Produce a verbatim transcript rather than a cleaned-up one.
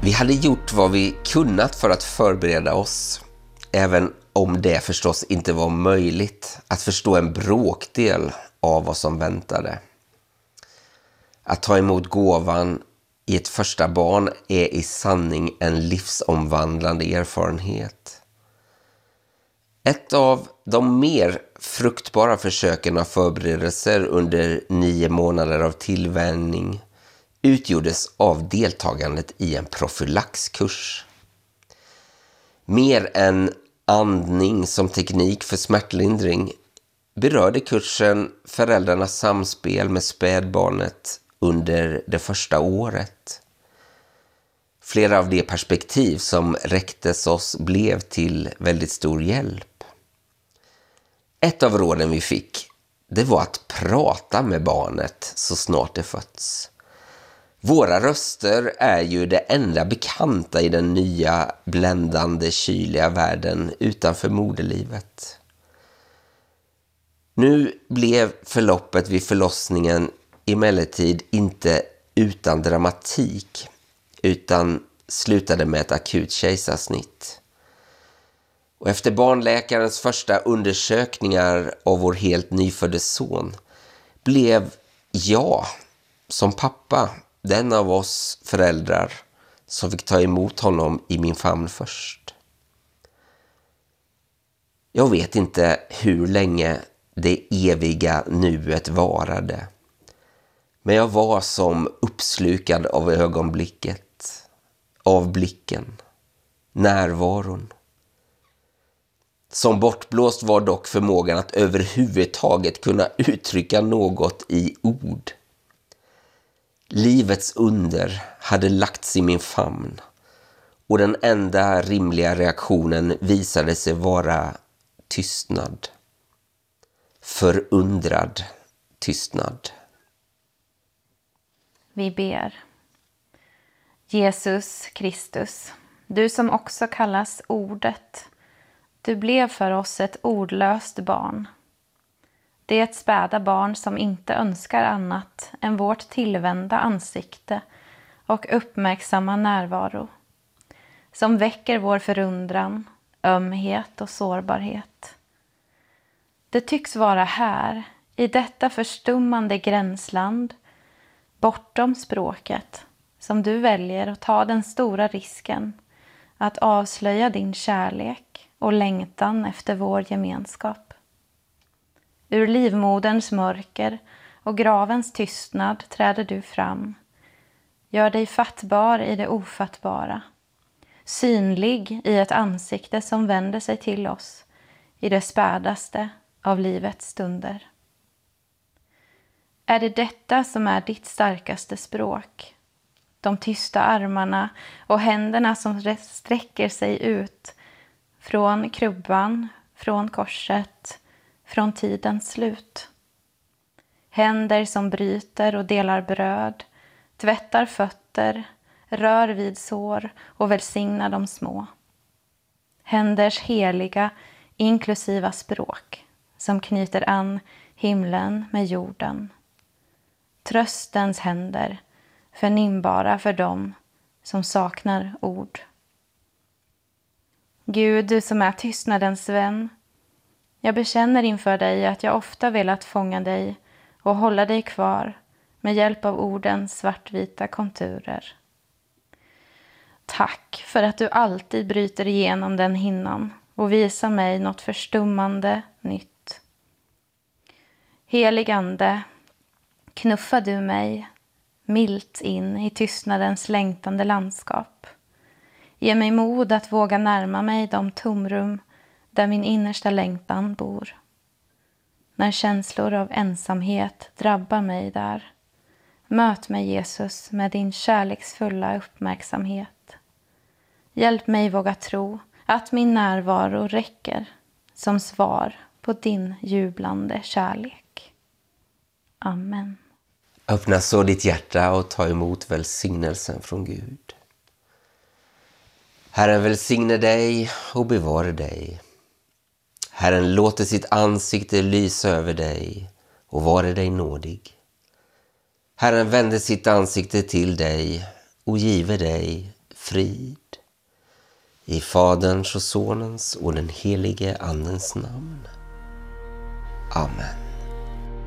Vi hade gjort vad vi kunnat för att förbereda oss, även om det förstås inte var möjligt att förstå en bråkdel av vad som väntade. Att ta emot gåvan i ett första barn är i sanning en livsomvandlande erfarenhet. Ett av de mer fruktbara försöken av förberedelser under nio månader av tillvänjning utgjordes av deltagandet i en profylaxkurs. Mer än andning som teknik för smärtlindring berörde kursen föräldrarnas samspel med spädbarnet under det första året. Flera av de perspektiv som räcktes oss blev till väldigt stor hjälp. Ett av råden vi fick, det var att prata med barnet så snart det fötts. Våra röster är ju det enda bekanta i den nya, bländande, kyliga världen utanför moderlivet. Nu blev förloppet vid förlossningen emellertid inte utan dramatik, utan slutade med ett akut kejsarsnitt. Och efter barnläkarens första undersökningar av vår helt nyfödde son blev jag som pappa den av oss föräldrar som fick ta emot honom i min famn först. Jag vet inte hur länge det eviga nuet varade, men jag var som uppslukad av ögonblicket, av blicken, närvaron. Som bortblåst var dock förmågan att överhuvudtaget kunna uttrycka något i ord. Livets under hade lagts i min famn och den enda rimliga reaktionen visade sig vara tystnad. Förundrad tystnad. Vi ber. Jesus Kristus, du som också kallas Ordet, du blev för oss ett ordlöst barn. Det är ett späda barn som inte önskar annat än vårt tillvända ansikte och uppmärksamma närvaro, som väcker vår förundran, ömhet och sårbarhet. Det tycks vara här, i detta förstummande gränsland, bortom språket, som du väljer att ta den stora risken att avslöja din kärlek och längtan efter vår gemenskap. Ur livmoderns mörker och gravens tystnad träder du fram. Gör dig fattbar i det ofattbara. Synlig i ett ansikte som vänder sig till oss i det spädaste av livets stunder. Är det detta som är ditt starkaste språk? De tysta armarna och händerna som sträcker sig ut från krubban, från korset, från tidens slut. Händer som bryter och delar bröd, tvättar fötter, rör vid sår och välsignar de små. Händers heliga, inklusiva språk som knyter an himlen med jorden. Tröstens händer, förnimbara för dem som saknar ord. Gud, du som är tystnadens vän, jag bekänner inför dig att jag ofta velat fånga dig och hålla dig kvar med hjälp av ordens svartvita konturer. Tack för att du alltid bryter igenom den hinnan och visar mig något förstummande nytt. Helig Ande, knuffa du mig milt in i tystnadens längtande landskap. Ge mig mod att våga närma mig de tomrum där min innersta längtan bor. När känslor av ensamhet drabbar mig där, möt mig Jesus med din kärleksfulla uppmärksamhet. Hjälp mig våga tro att min närvaro räcker som svar på din jublande kärlek. Amen. Öppna så ditt hjärta och ta emot välsignelsen från Gud. Herren välsigne dig och bevara dig. Herren låter sitt ansikte lysa över dig och vare dig nådig. Herren vände sitt ansikte till dig och give dig frid. I Faderns och Sonens och den helige Andens namn. Amen.